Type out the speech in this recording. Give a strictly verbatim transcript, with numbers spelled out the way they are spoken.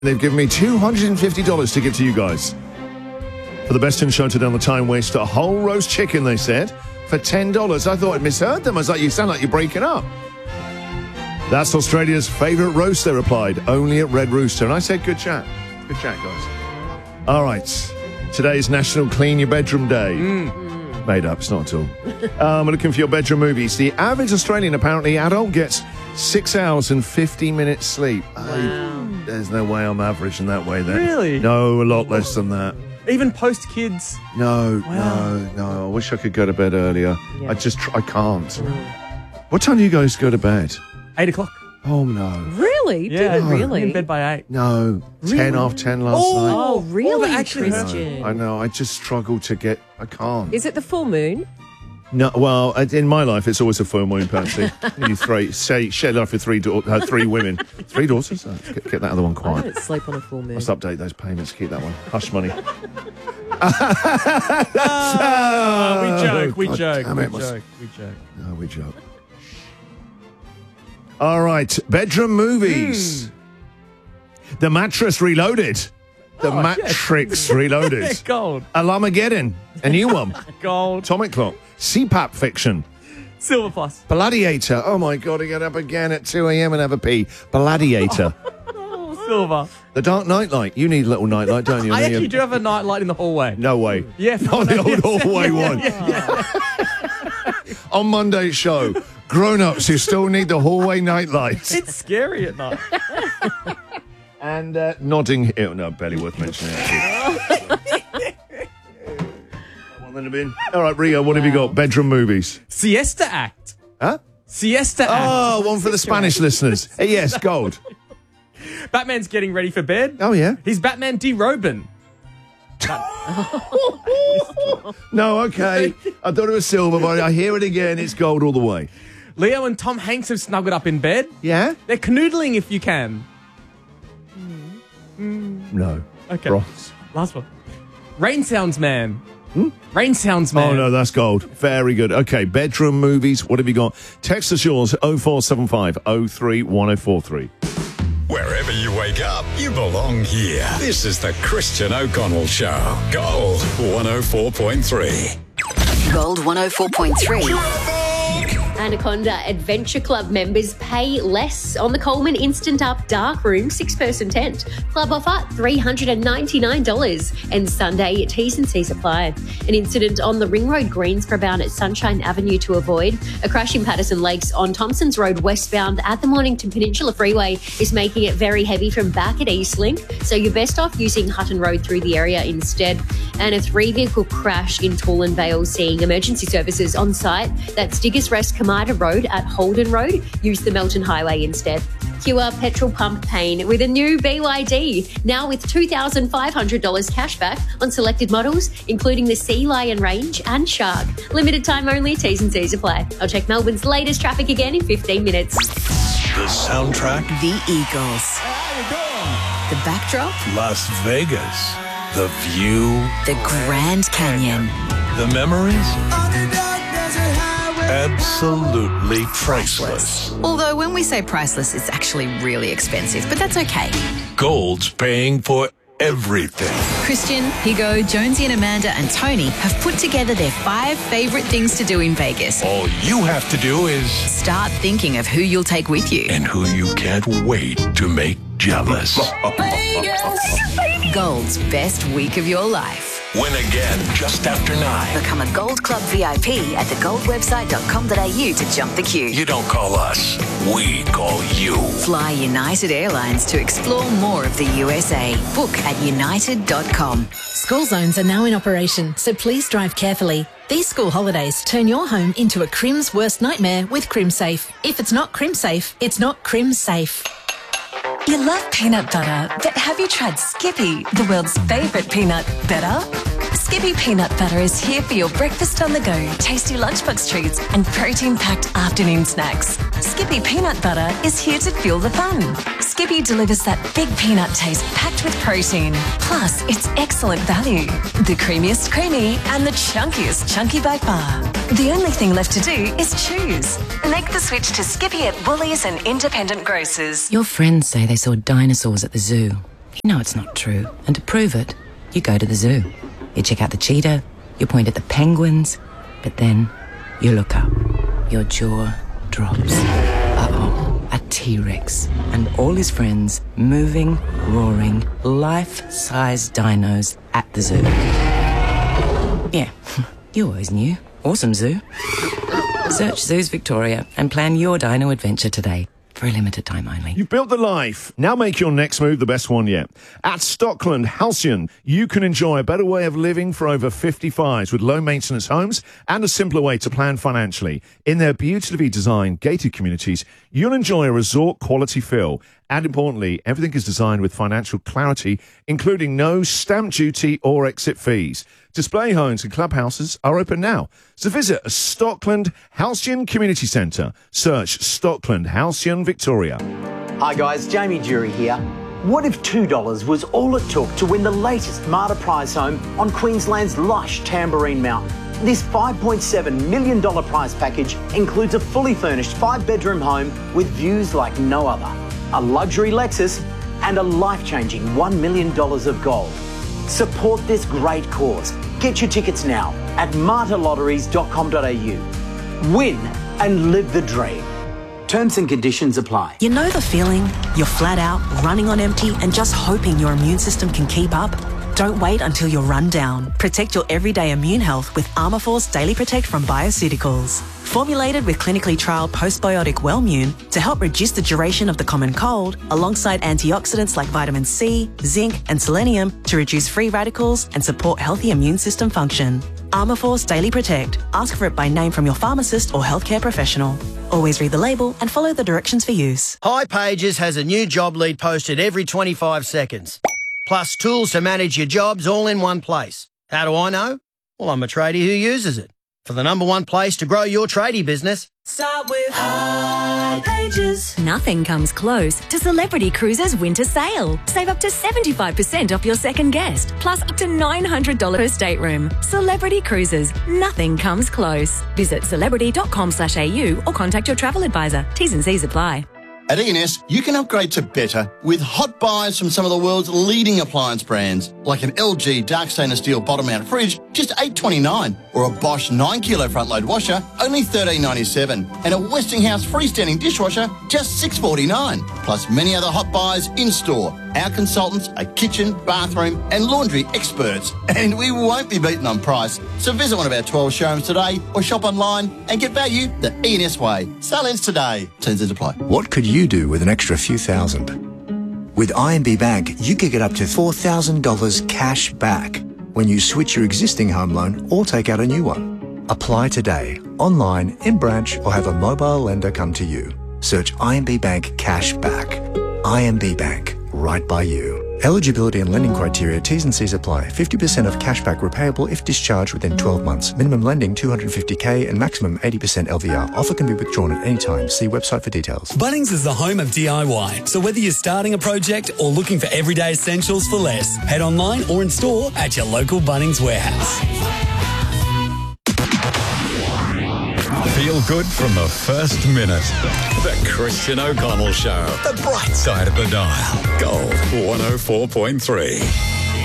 They've given me two hundred fifty dollars to give to you guys. For the best in show to down the time waster, a whole roast chicken, they said, for ten dollars. I thought I'd misheard them. I was like, you sound like you're breaking up. That's Australia's favourite roast, they replied, only at Red Rooster. And I said, good chat. Good chat, guys. All right. Today's National Clean Your Bedroom Day. Mm. Made up, it's not at all. um, looking for your bedroom movies. The average Australian, apparently, adult gets six hours and fifty minutes sleep. Wow. I, there's no way I'm averaging that way then. Really? No, a lot less than that. Even post kids? No, Wow. no, no. I wish I could go to bed earlier. Yeah. I just, tr- I can't. What time do you guys go to bed? Eight o'clock. Oh, no. Really? Yeah. Do they really? In bed by eight. No, ten half ten last Oh. night. Oh, really, that actually hurts. Christian? I know, I just struggle to get, I can't. Is it the full moon? No, well, in my life, it's always a full moon, Patsy. You three, say, share life with three, da- uh, three women. Three daughters? Oh, get, get that other one I quiet. don't sleep on a full moon. Let's update those payments, keep that one. Hush money. Oh, we joke, we God joke, damn we it, must- joke, we joke. No, we joke. All right, bedroom movies. Hmm. The Mattress Reloaded. The Oh, Matrix Reloaded. Gold, Alarmageddon, a new one. gold, Atomic Clock. C PAP Fiction. silver plus. Gladiator. Oh my God, I get up again at two a.m. and have a pee. Gladiator. Oh, silver. The Dark Nightlight. You need a little nightlight, don't you? I Don't you? actually do have a night light in the hallway. No way. Yeah, Not the old hallway one. On Monday's show, grown-ups who still need the hallway nightlights. It's scary at night. And uh, Nodding Hill. No, barely worth mentioning. That one in the bin. All right, Rio, what have you got? Bedroom movies. Siesta Act. Huh? Siesta Act. Oh, one for the Spanish listeners. Uh, yes, gold. Batman's getting ready for bed. Oh, yeah? He's Batman derobing. No, okay. I thought it was silver, but I hear it again. It's gold all the way. Leo and Tom Hanks have snuggled up in bed. Yeah? They're canoodling if you can. No. Okay. Bronze. Last one. Rain Sounds Man. Hmm? Rain Sounds Man. Oh, no, that's gold. Very good. Okay, bedroom movies. What have you got? Text us yours, oh four seven five oh three one oh four three. Wherever you wake up, you belong here. This is the Christian O'Connell Show. Gold one oh four point three. Gold one oh four point three. Anaconda Adventure Club members pay less on the Coleman Instant Up Dark Room six-person tent. Club offer three hundred ninety-nine dollars and Sunday T's and C's apply. An incident on the Ring Road Greensboro bound at Sunshine Avenue to avoid. A crash in Patterson Lakes on Thompsons Road westbound at the Mornington Peninsula Freeway is making it very heavy from back at Eastlink, so you're best off using Hutton Road through the area instead. And a three-vehicle crash in Toolan Vale seeing emergency services on site. That's Diggers Rest Kamida Road at Holden Road. Use the Melton Highway instead. Cure petrol pump pain with a new B Y D. Now with two thousand five hundred dollars cash back on selected models, including the Sea Lion range and Shark. Limited time only, T's and C's apply. I'll check Melbourne's latest traffic again in fifteen minutes. The soundtrack, The Eagles. The backdrop, Las Vegas. The view, the Grand Canyon. the memories, absolutely priceless. Although when we say priceless, it's actually really expensive, but that's okay. Gold's paying for everything. Christian, Higo, Jonesy and Amanda and Tony have put together their five favourite things to do in Vegas. All you have to do is Start thinking of who you'll take with you. and who you can't wait to make jealous. Gold's best week of your life. Win again just after nine. Become a Gold Club V I P at the gold website dot com dot a u to jump the queue. You don't call us, we call you. Fly United Airlines to explore more of the U S A. Book at united dot com. School zones are now in operation, so please drive carefully. These school holidays turn your home into a Crim's worst nightmare with CrimSafe. If it's not CrimSafe, it's not CrimSafe. You love peanut butter, but have you tried Skippy, the world's favourite peanut butter? Skippy peanut butter is here for your breakfast on the go, tasty lunchbox treats and protein-packed afternoon snacks. Skippy peanut butter is here to fuel the fun. Skippy delivers that big peanut taste packed with protein. Plus, it's excellent value. The creamiest creamy and the chunkiest chunky by far. The only thing left to do is choose. Make the switch to Skippy at Woolies and independent grocers. Your friends say they saw dinosaurs at the zoo. You know it's not true. And to prove it, you go to the zoo. You check out the cheetah, you point at the penguins, but then you look up. Your jaw drops. Uh-oh, a T-Rex and all his friends moving, roaring, life-size dinos at the zoo. Yeah, you always knew. Awesome zoo. Search Zoos Victoria and plan your dino adventure today. For a limited time only. You've built the life. Now make your next move the best one yet. At Stockland Halcyon, you can enjoy a better way of living for over fifty-fives with low-maintenance homes and a simpler way to plan financially. In their beautifully designed gated communities, you'll enjoy a resort-quality feel. And importantly, everything is designed with financial clarity, including no stamp duty or exit fees. Display homes and clubhouses are open now. So visit a Stockland Halcyon Community Centre. Search Stockland Halcyon Victoria. Hi guys, Jamie Jury here. What if two dollars was all it took to win the latest Marta prize home on Queensland's lush Tamborine Mountain? This five point seven million dollars prize package includes a fully furnished five-bedroom home with views like no other, a luxury Lexus and a life-changing one million dollars of gold. Support this great cause. Get your tickets now at marta lotteries dot com dot a u. Win and live the dream. Terms and conditions apply. You know the feeling? You're flat out, running on empty and just hoping your immune system can keep up? Don't wait until you're run down. Protect your everyday immune health with Armourforce Daily Protect from Bioceuticals. Formulated with clinically trialled postbiotic Wellmune to help reduce the duration of the common cold, alongside antioxidants like vitamin C, zinc and selenium to reduce free radicals and support healthy immune system function. Armourforce Daily Protect. Ask for it by name from your pharmacist or healthcare professional. Always read the label and follow the directions for use. hipages has a new job lead posted every twenty-five seconds. Plus tools to manage your jobs all in one place. How do I know? Well, I'm a tradie who uses it. For the number one place to grow your tradie business, start with hipages. Nothing comes close to Celebrity Cruises winter sale. Save up to seventy-five percent off your second guest, plus up to nine hundred dollars per stateroom. Celebrity Cruises. Nothing comes close. Visit celebrity dot com slash a u or contact your travel advisor. T's and C's apply. At E N S, you can upgrade to better with hot buys from some of the world's leading appliance brands, like an L G dark stainless steel bottom-mount fridge, just eight dollars twenty-nine, or a Bosch nine kilo front-load washer, only thirteen dollars ninety-seven, and a Westinghouse freestanding dishwasher, just six dollars forty-nine, plus many other hot buys in-store. Our consultants are kitchen, bathroom and laundry experts, and we won't be beaten on price. So visit one of our twelve showrooms today or shop online and get value the E N S way. Sale ends today. Terms and apply. What could you do with an extra few thousand? With I M B Bank, you could get up to four thousand dollars cash back when you switch your existing home loan or take out a new one. Apply today, online, in branch, or have a mobile lender come to you. Search I M B Bank Cash Back. I M B Bank, right by you. Eligibility and lending criteria, T's and C's apply. fifty percent of cashback repayable if discharged within twelve months. Minimum lending two hundred fifty thousand and maximum eighty percent L V R. Offer can be withdrawn at any time. See website for details. Bunnings is the home of D I Y. So whether you're starting a project or looking for everyday essentials for less, head online or in store at your local Bunnings warehouse. Feel good from the first minute. The Christian O'Connell Show. The bright side of the dial. Gold one oh four point three.